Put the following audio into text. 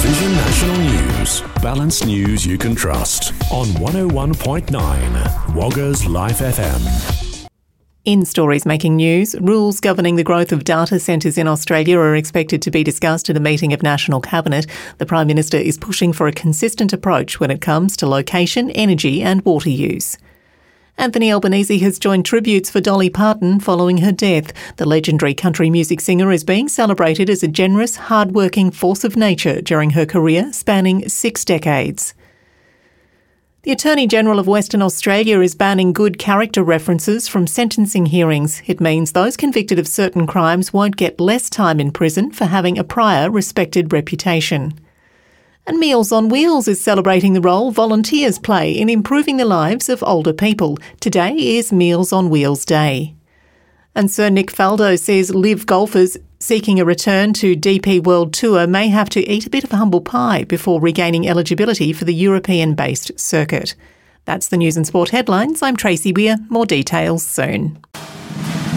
Vision National News. Balanced news you can trust on 101.9 Wagga's Life FM. In stories making news, rules governing the growth of data centres in Australia are expected to be discussed at a meeting of National Cabinet. The Prime Minister is pushing for a consistent approach when it comes to location, energy and water use. Anthony Albanese has joined tributes for Dolly Parton following her death. The legendary country music singer is being celebrated as a generous, hard-working force of nature during her career spanning 6 decades. The Attorney-General of Western Australia is banning good character references from sentencing hearings. It means those convicted of certain crimes won't get less time in prison for having a prior respected reputation. And Meals on Wheels is celebrating the role volunteers play in improving the lives of older people. Today is Meals on Wheels Day. And Sir Nick Faldo says live golfers seeking a return to DP World Tour may have to eat a bit of humble pie before regaining eligibility for the European-based circuit. That's the news and sport headlines. I'm Tracy Weir. More details soon.